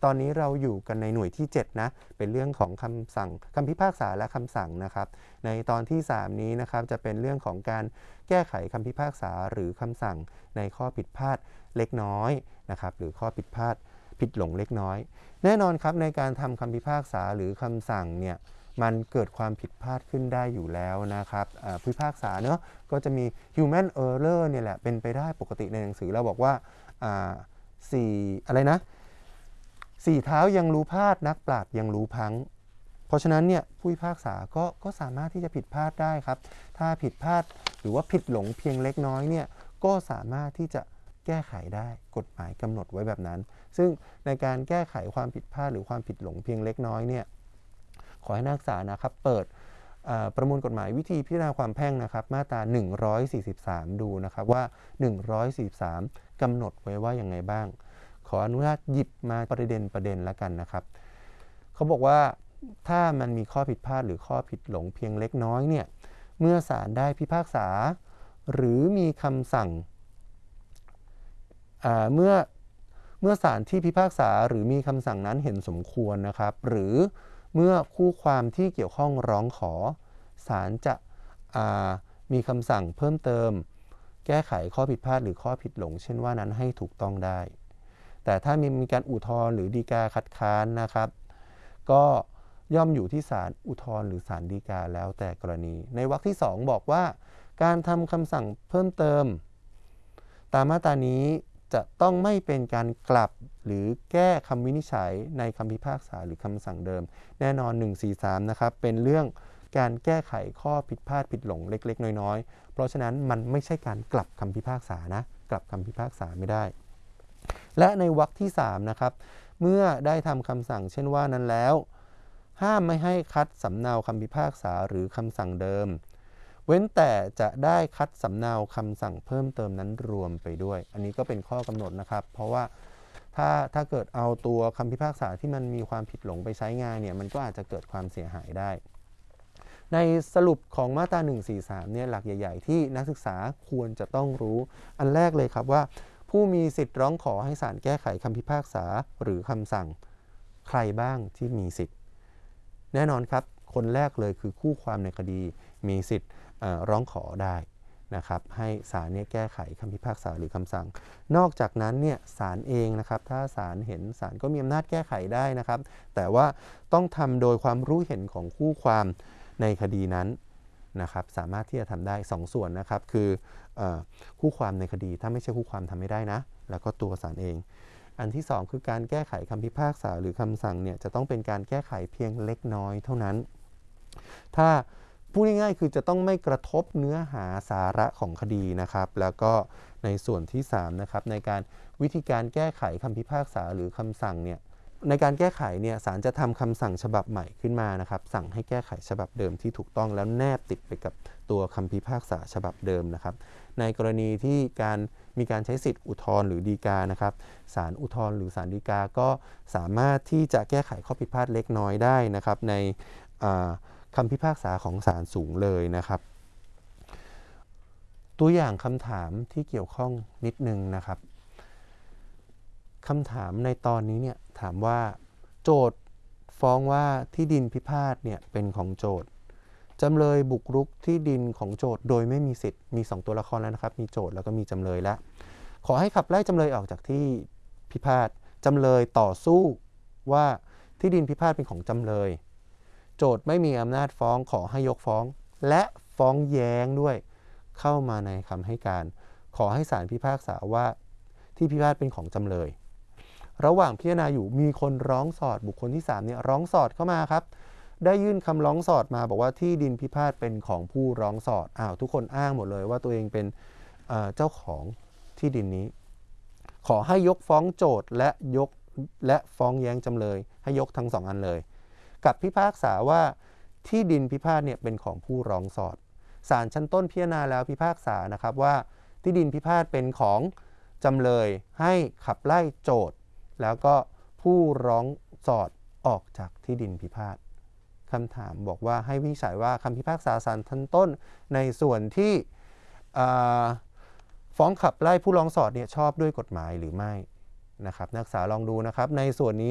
ตอนนี้เราอยู่กันในหน่วยที่7นะเป็นเรื่องของคำสั่งคำพิพากษาและคำสั่งนะครับในตอนที่3นี้นะครับจะเป็นเรื่องของการแก้ไขคำพิพากษาหรือคำสั่งในข้อผิดพลาดเล็กน้อยนะครับหรือข้อผิดพลาดผิดหลงเล็กน้อยแน่นอนครับในการทำคำพิพากษาหรือคำสั่งเนี่ยมันเกิดความผิดพลาดขึ้นได้อยู่แล้วนะครับผู้พิพากษาเนาะก็จะมี human error เนี่ยแหละเป็นไปได้ปกติในหนังสือเราบอกว่าอะไรนะ4 เท้ายังรู้พลาดนักปราชญ์ยังรู้พลั้งเพราะฉะนั้นเนี่ยผู้พิพากษาก็สามารถที่จะผิดพลาดได้ครับถ้าผิดพลาดหรือว่าผิดหลงเพียงเล็กน้อยเนี่ยก็สามารถที่จะแก้ไขได้กฎหมายกำหนดไว้แบบนั้นซึ่งในการแก้ไขความผิดพลาดหรือความผิดหลงเพียงเล็กน้อยเนี่ยขอให้นักศึกษานะครับเปิดประมวลกฎหมายวิธีพิจารณาความแพ่งนะครับมาตรา143ดูนะครับว่า143กำหนดไว้ว่าอย่างไรบ้างขออนุญาตหยิบมาประเด็นละกันนะครับเขาบอกว่าถ้ามันมีข้อผิดพลาดหรือข้อผิดหลงเพียงเล็กน้อยเนี่ยเมื่อศาลได้พิพากษาหรือมีคำสั่งเมื่อศาลที่พิพากษาหรือมีคำสั่งนั้นเห็นสมควรนะครับหรือเมื่อคู่ความที่เกี่ยวข้องร้องขอศาลจะมีคำสั่งเพิ่มเติมแก้ไขข้อผิดพลาดหรือข้อผิดหลงเช่นว่านั้นให้ถูกต้องได้แต่ถ้ามีการอุทธรณ์หรือฎีกาคัดค้านนะครับก็ย่อมอยู่ที่ศาลอุทธรณ์หรือศาลฎีกาแล้วแต่กรณีในวรรคที่2บอกว่าการทำคำสั่งเพิ่มเติมตามมาตรานี้จะต้องไม่เป็นการกลับหรือแก้คำวินิจฉัยในคำพิพากษาหรือคำสั่งเดิมแน่นอน143นะครับเป็นเรื่องการแก้ไขข้อผิดพลาดผิดหลงเล็กๆน้อยๆเพราะฉะนั้นมันไม่ใช่การกลับคำพิพากษานะกลับคำพิพากษาไม่ได้และในวรรคที่3นะครับเมื่อได้ทำคำสั่งเช่นว่านั้นแล้วห้ามไม่ให้คัดสำเนาคำพิพากษาหรือคำสั่งเดิมเว้นแต่จะได้คัดสำเนาคำสั่งเพิ่มเติมนั้นรวมไปด้วยอันนี้ก็เป็นข้อกำหนดนะครับเพราะว่าถ้าเกิดเอาตัวคำพิพากษาที่มันมีความผิดหลงไปใช้งานเนี่ยมันก็อาจจะเกิดความเสียหายได้ในสรุปของมาตรา143เนี่ยหลักใหญ่ๆที่นักศึกษาควรจะต้องรู้อันแรกเลยครับว่าผู้มีสิทธิ์ร้องขอให้ศาลแก้ไขคำพิพากษาหรือคำสั่งใครบ้างที่มีสิทธิ์แน่นอนครับคนแรกเลยคือคู่ความในคดีมีสิทธิ์ร้องขอได้นะครับให้ศาลเนี่ยแก้ไขคำพิพากษาหรือคำสั่งนอกจากนั้นเนี่ยศาลเองนะครับถ้าศาลเห็นศาลก็มีอำนาจแก้ไขได้นะครับแต่ว่าต้องทำโดยความรู้เห็นของคู่ความในคดีนั้นนะครับสามารถที่จะทำได้2ส่วนนะครับคือคู่ความในคดีถ้าไม่ใช่คู่ความทำไม่ได้นะแล้วก็ตัวศาลเองอันที่2คือการแก้ไขคำพิพากษาหรือคำสั่งเนี่ยจะต้องเป็นการแก้ไขเพียงเล็กน้อยเท่านั้นถ้าพูดง่ายๆคือจะต้องไม่กระทบเนื้อหาสาระของคดีนะครับแล้วก็ในส่วนที่3นะครับในการวิธีการแก้ไขคำพิพากษาหรือคำสั่งเนี่ยในการแก้ไขเนี่ยศาลจะทำคำสั่งฉบับใหม่ขึ้นมานะครับสั่งให้แก้ไขฉบับเดิมที่ถูกต้องแล้วแนบติดไปกับตัวคำพิพากษาฉบับเดิมนะครับในกรณีที่มีการใช้สิทธิ์อุทธรณ์หรือฎีกานะครับศาลอุทธรณ์หรือศาลฎีกาก็สามารถที่จะแก้ไขข้อผิดพลาดเล็กน้อยได้นะครับในคำพิพากษาของศาลสูงเลยนะครับตัวอย่างคำถามที่เกี่ยวข้องนิดนึงนะครับคำถามในตอนนี้เนี่ยถามว่าโจทก์ฟ้องว่าที่ดินพิพาทเนี่ยเป็นของโจทก์จำเลยบุกรุกที่ดินของโจทก์โดยไม่มีสิทธิ์มี2ตัวละครแล้วนะครับมีโจทก์แล้วก็มีจำเลยแล้วขอให้ขับไล่จำเลยออกจากที่พิพาทจำเลยต่อสู้ว่าที่ดินพิพาทเป็นของจำเลยโจทก์ไม่มีอำนาจฟ้องขอให้ยกฟ้องและฟ้องแย้งด้วยเข้ามาในคำให้การขอให้ศาลพิพากษาว่าที่พิพาทเป็นของจำเลยระหว่างพิจารณาอยู่มีคนร้องสอดบุคคลที่3เนี่ยร้องสอดเข้ามาครับได้ยื่นคำร้องสอดมาบอกว่าที่ดินพิพาทเป็นของผู้ร้องสอดทุกคนอ้างหมดเลยว่าตัวเองเป็นเจ้าของที่ดินนี้ขอให้ยกฟ้องโจทก์และฟ้องแย้งจำเลยให้ยกทั้ง2อันเลยกับพิพากษาว่าที่ดินพิพาทเนี่ยเป็นของผู้ร้องสอดศาลชั้นต้นพิจารณาแล้วพิพากษานะครับว่าที่ดินพิพาทเป็นของจำเลยให้ขับไล่โจทก์แล้วก็ผู้ร้องสอดออกจากที่ดินพิพาทคำถามบอกว่าให้วินิจฉัยว่าคำพิพากษาศาลชั้นต้นในส่วนที่ฟ้องขับไล่ผู้ร้องสอดเนี่ยชอบด้วยกฎหมายหรือไม่นะครับนักศึกษาลองดูนะครับในส่วนนี้